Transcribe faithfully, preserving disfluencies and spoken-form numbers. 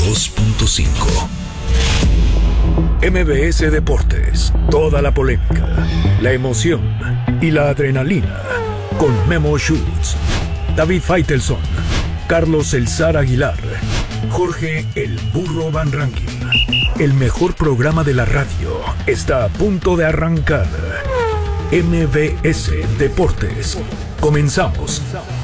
dos punto cinco. M B S Deportes, toda la polémica, la emoción y la adrenalina, con Memo Schutz, David Faitelson, Carlos El Zar Aguilar, Jorge El Burro Van Rankin. El mejor programa de la radio está a punto de arrancar. M B S Deportes. Comenzamos.